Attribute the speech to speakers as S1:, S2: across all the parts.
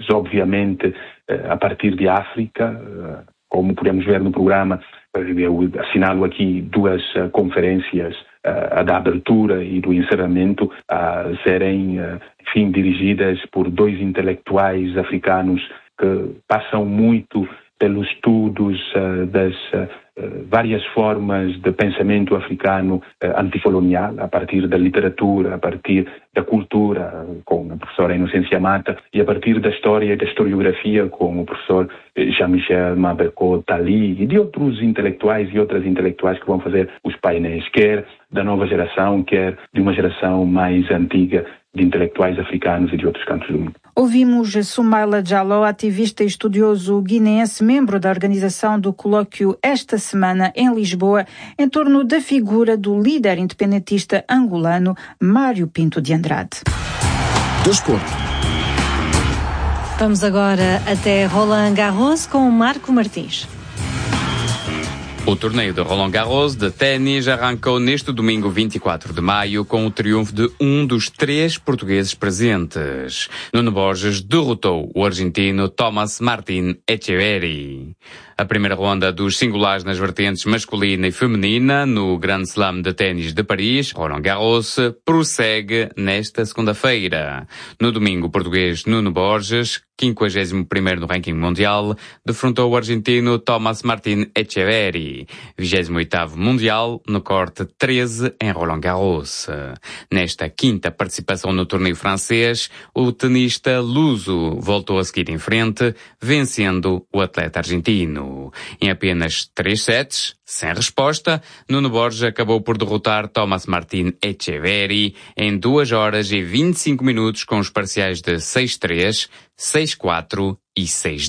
S1: obviamente, a partir de África, como podemos ver no programa. Eu assinalo aqui 2 conferências, a da abertura e do encerramento, a serem, dirigidas por 2 intelectuais africanos que passam muito pelos estudos das várias formas de pensamento africano anticolonial, a partir da literatura, a partir da cultura, com a professora Inocência Mata, e a partir da história e da historiografia, com o professor Jean-Michel Mabeko Tali, e de outros intelectuais e outras intelectuais que vão fazer os painéis, quer da nova geração, quer de uma geração mais antiga de intelectuais africanos e de outros cantos do mundo.
S2: Ouvimos Soumaila Diallo, ativista e estudioso guineense, membro da organização do colóquio esta semana em Lisboa, em torno da figura do líder independentista angolano Mário Pinto de Andrade.
S3: Desporto.
S4: Vamos agora até Roland Garros com Marco Martins.
S5: O torneio de Roland Garros de ténis arrancou neste domingo 24 de maio com o triunfo de um dos 3 portugueses presentes. Nuno Borges derrotou o argentino Tomás Martín Etcheverry. A primeira ronda dos singulares nas vertentes masculina e feminina no Grand Slam de ténis de Paris, Roland Garros, prossegue nesta segunda-feira. No domingo, o português Nuno Borges, 51º no ranking mundial, defrontou o argentino Tomás Martín Etcheverry, 28º mundial, no corte 13 em Roland Garros. Nesta quinta participação no torneio francês, o tenista luso voltou a seguir em frente, vencendo o atleta argentino. Em apenas 3 sets, sem resposta, Nuno Borges acabou por derrotar Tomás Martín Etcheverry em 2 horas e 25 minutos com os parciais de 6-3, 6-4 e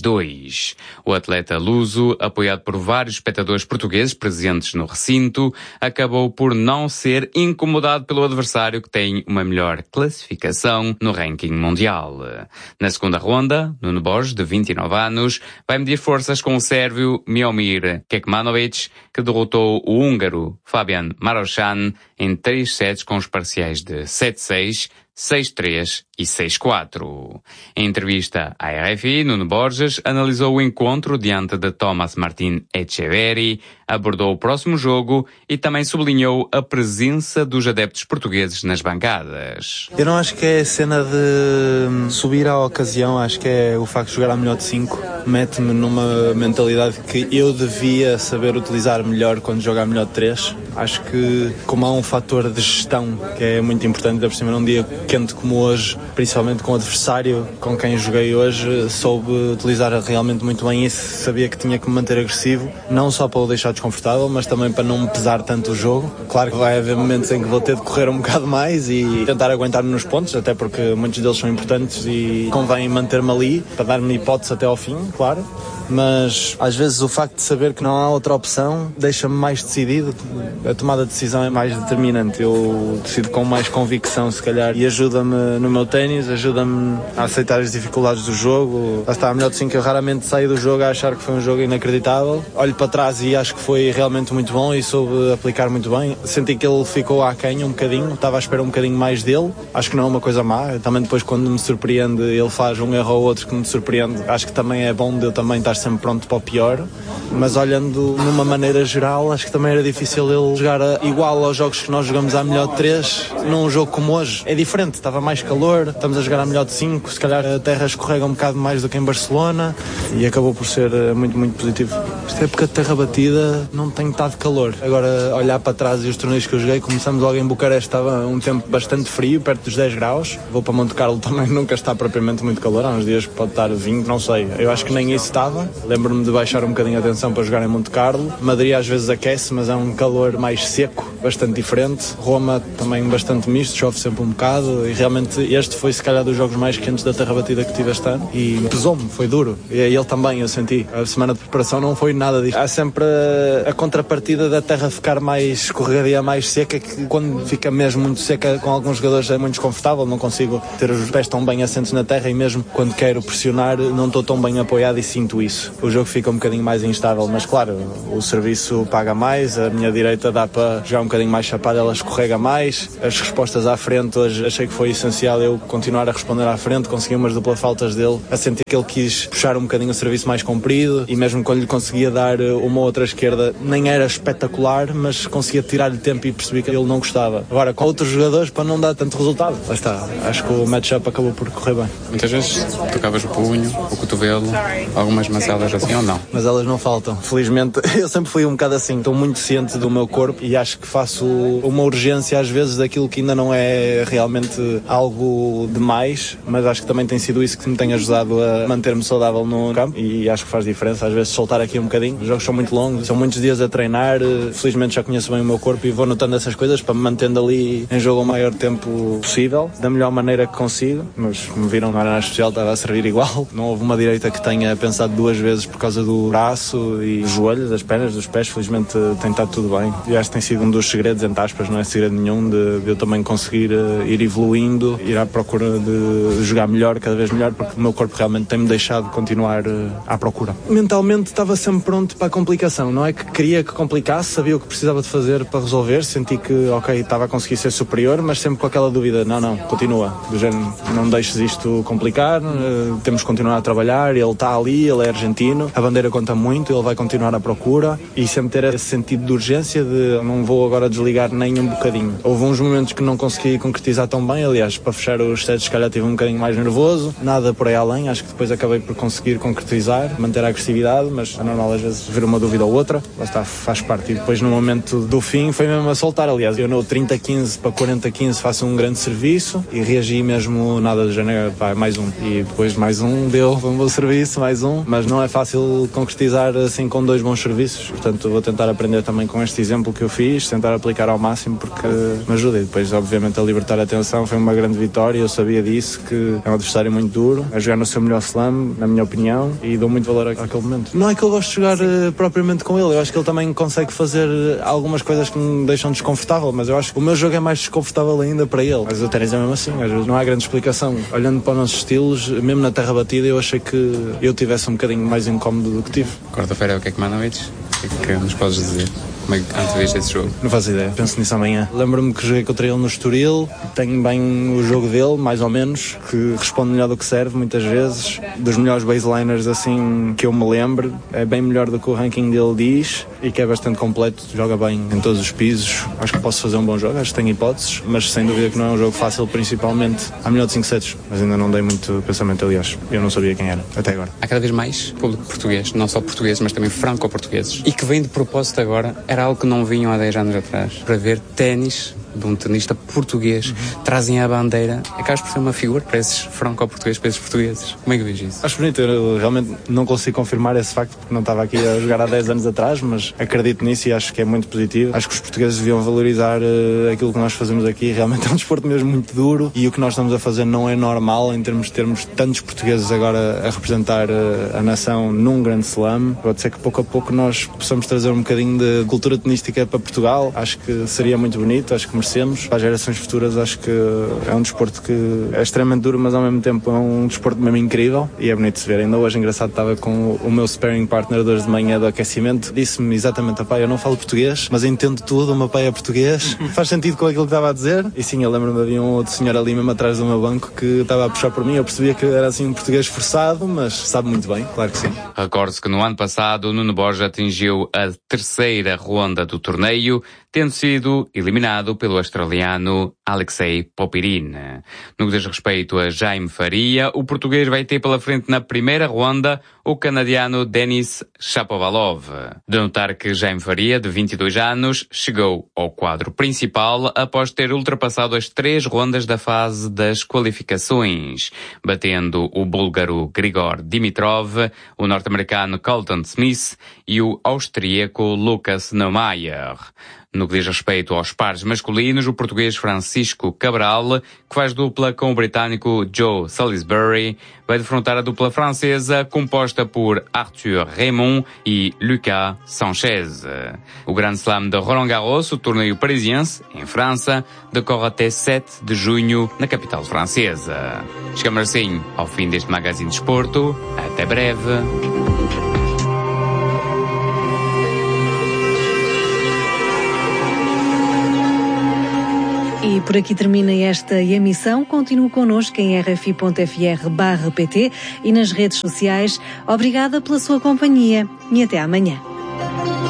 S5: 6-2. O atleta luso, apoiado por vários espectadores portugueses presentes no recinto, acabou por não ser incomodado pelo adversário que tem uma melhor classificação no ranking mundial. Na segunda ronda, Nuno Borges, de 29 anos, vai medir forças com o sérvio Miomir Kekmanovic, que derrotou o húngaro Fabian Marochan em 3 sets com os parciais de 7-6, 6-3 e 6-4. Em entrevista à RFI, Nuno Borges analisou o encontro diante de Tomás Martín Etcheverry, abordou o próximo jogo e também sublinhou a presença dos adeptos portugueses nas bancadas.
S6: Eu não acho que é a cena de subir à ocasião, acho que é o facto de jogar a melhor de 5. Mete-me numa mentalidade que eu devia saber utilizar melhor quando jogo a melhor de 3. Acho que, como há um fator de gestão que é muito importante, ainda por cima num dia quente como hoje, principalmente com o adversário com quem joguei hoje, soube utilizar realmente muito bem isso, sabia que tinha que me manter agressivo, não só para o deixar desconfortável, mas também para não me pesar tanto o jogo. Claro que vai haver momentos em que vou ter de correr um bocado mais e tentar aguentar-me nos pontos, até porque muitos deles são importantes e convém manter-me ali, para dar-me hipótese até ao fim, claro. Mas às vezes o facto de saber que não há outra opção deixa-me mais decidido, a tomada de decisão é mais determinante, eu decido com mais convicção se calhar, e ajuda-me no meu ténis, ajuda-me a aceitar as dificuldades do jogo. Lá está, a melhor de 5, eu raramente saio do jogo a achar que foi um jogo inacreditável, olho para trás e acho que foi realmente muito bom e soube aplicar muito bem. Senti que ele ficou aquém um bocadinho, estava à espera um bocadinho mais dele, acho que não é uma coisa má, também depois quando me surpreende ele faz um erro ou outro que me surpreende, acho que também é bom de eu também estar sempre pronto para o pior, mas olhando numa maneira geral, acho que também era difícil ele jogar igual aos jogos que nós jogamos à melhor de 3, num jogo como hoje. É diferente, estava mais calor, estamos a jogar à melhor de 5, se calhar a terra escorrega um bocado mais do que em Barcelona e acabou por ser muito, muito positivo. Esta época de terra batida não tem estado calor. Agora, olhar para trás e os torneios que eu joguei, começamos logo em Bucareste, estava um tempo bastante frio, perto dos 10 graus. Vou para Monte Carlo também, nunca está propriamente muito calor, há uns dias pode estar 20, não sei. Eu acho que nem isso estava. Lembro-me de baixar um bocadinho a tensão para jogar em Monte Carlo. Madrid às vezes aquece, mas é um calor mais seco, bastante diferente. Roma também bastante misto, chove sempre um bocado e realmente este foi se calhar dos jogos mais quentes da terra batida que tive este ano e pesou-me, foi duro. E ele também, eu senti. A semana de preparação não foi nada disso. Há sempre a contrapartida da terra ficar mais escorregadia, mais seca, que quando fica mesmo muito seca com alguns jogadores é muito desconfortável, não consigo ter os pés tão bem assentos na terra e mesmo quando quero pressionar não estou tão bem apoiado e sinto isso. O jogo fica um bocadinho mais instável, mas claro, o serviço paga mais, a minha direita dá para jogar um um bocadinho mais chapada, ela escorrega mais. As respostas à frente, hoje achei que foi essencial eu continuar a responder à frente, consegui umas duplas faltas dele, a sentir que ele quis puxar um bocadinho o serviço mais comprido, e mesmo quando lhe conseguia dar uma outra esquerda, nem era espetacular, mas conseguia tirar-lhe tempo e percebi que ele não gostava. Agora, com outros jogadores, para não dar tanto resultado. Lá está, acho que o match-up acabou por correr bem.
S5: Muitas vezes tocavas o punho, o cotovelo, algumas macelas assim ou não?
S6: Mas elas não faltam. Felizmente, eu sempre fui um bocado assim. Estou muito ciente do meu corpo e acho que faço uma urgência às vezes daquilo que ainda não é realmente algo demais, mas acho que também tem sido isso que me tem ajudado a manter-me saudável no campo e acho que faz diferença. Às vezes soltar aqui um bocadinho. Os jogos são muito longos, são muitos dias a treinar. Felizmente já conheço bem o meu corpo e vou notando essas coisas para me mantendo ali em jogo o maior tempo possível, da melhor maneira que consigo. Mas como viram, não era nada especial, estava a servir igual. Não houve uma direita que tenha pensado duas vezes por causa do braço e do joelho, das pernas, dos pés. Felizmente tem estado tudo bem. E acho que tem sido um dos segredos, entre aspas, não é segredo nenhum, de eu também conseguir ir evoluindo, ir à procura de jogar melhor, cada vez melhor, porque o meu corpo realmente tem-me deixado continuar à procura. Mentalmente estava sempre pronto para a complicação. Não é que queria que complicasse, sabia o que precisava de fazer para resolver, senti que, ok, estava a conseguir ser superior, mas sempre com aquela dúvida, não, continua. Do género, não deixes isto complicar, temos que continuar a trabalhar, ele está ali, ele é argentino, a bandeira conta muito, ele vai continuar à procura e sempre ter esse sentido de urgência de não vou agora desligar nem um bocadinho. Houve uns momentos que não consegui concretizar tão bem, aliás, para fechar os sets se calhar estive um bocadinho mais nervoso, nada por aí além, acho que depois acabei por conseguir concretizar, manter a agressividade, mas é normal às vezes ver uma dúvida ou outra, lá está, faz parte. E depois no momento do fim foi mesmo a soltar, aliás, eu no 30-15 para 40-15 faço um grande serviço e reagi mesmo nada do género, pá, mais um. E depois mais um, deu um bom serviço, mais um, mas não é fácil concretizar assim com dois bons serviços, portanto vou tentar aprender também com este exemplo que eu fiz, tentar aplicar ao máximo porque me ajuda. E depois obviamente a libertar a tensão foi uma grande vitória, eu sabia disso, que é um adversário muito duro, a jogar no seu melhor slam, na minha opinião, e dou muito valor àquele momento. Não é que eu gosto de jogar propriamente com ele, eu acho que ele também consegue fazer algumas coisas que me deixam desconfortável, mas eu acho que o meu jogo é mais desconfortável ainda para ele. Mas o ténis é mesmo assim, às vezes não há grande explicação. Olhando para os nossos estilos, mesmo na terra batida, eu achei que eu tivesse um bocadinho mais incómodo do que tive.
S5: Quarta-feira, o que é que Manovic? O que é que nos podes dizer? Como é que anteviste esse jogo?
S6: Não faço ideia, penso nisso amanhã. Lembro-me que joguei contra ele no Estoril, tenho bem o jogo dele, mais ou menos, que responde melhor do que serve, muitas vezes. Dos melhores baseliners assim que eu me lembro, é bem melhor do que o ranking dele diz e que é bastante completo, joga bem em todos os pisos. Acho que posso fazer um bom jogo, acho que tenho hipóteses, mas sem dúvida que não é um jogo fácil, principalmente à melhor de 5 sets, mas ainda não dei muito pensamento, aliás, eu não sabia quem era, até agora.
S5: Há cada vez mais público português, não só portugueses, mas também franco-portugueses, e que vem de propósito agora, era algo que não vinham há 10 anos atrás, para ver ténis de um tenista português, trazem a bandeira, acabas por ser uma figura para esses franco-portugueses, para esses portugueses. Como é que vejo isso?
S6: Acho bonito, eu realmente não consigo confirmar esse facto porque não estava aqui a jogar há 10 anos atrás, mas acredito nisso e acho que é muito positivo. Acho que os portugueses deviam valorizar aquilo que nós fazemos aqui, realmente é um desporto mesmo muito duro e o que nós estamos a fazer não é normal em termos de termos tantos portugueses agora a representar a nação num grande slam. Pode ser que pouco a pouco nós possamos trazer um bocadinho de cultura tenística para Portugal, acho que seria muito bonito, acho que merecemos. Para as gerações futuras acho que é um desporto que é extremamente duro, mas ao mesmo tempo é um desporto mesmo incrível e é bonito de se ver. Ainda hoje, engraçado, estava com o meu sparring partner de hoje de manhã do aquecimento, disse-me exatamente, pai, eu não falo português, mas entendo tudo, o meu pai é português, faz sentido com aquilo que estava a dizer. E sim, eu lembro-me, havia um outro senhor ali mesmo atrás do meu banco que estava a puxar por mim, eu percebia que era assim um português forçado, mas sabe muito bem, claro que sim.
S5: Recorde-se que no ano passado o Nuno Borges atingiu a terceira ronda do torneio, tendo sido eliminado pelo australiano Alexei Popyrin. No que diz respeito a Jaime Faria, o português vai ter pela frente na primeira ronda o canadiano Denis Shapovalov. De notar que Jaime Faria, de 22 anos, chegou ao quadro principal após ter ultrapassado as 3 rondas da fase das qualificações, batendo o búlgaro Grigor Dimitrov, o norte-americano Colton Smith e o austríaco Lucas Neumayer. No que diz respeito aos pares masculinos, o português Francisco Cabral, que faz dupla com o britânico Joe Salisbury, vai defrontar a dupla francesa composta por Arthur Raymond e Lucas Sanchez. O Grand Slam de Roland Garros, o torneio parisiense, em França, decorre até 7 de junho na capital francesa. Chegamos assim ao fim deste Magazine de Desporto. Até breve.
S4: E por aqui termina esta emissão. Continue connosco em rfi.fr/pt e nas redes sociais. Obrigada pela sua companhia e até amanhã.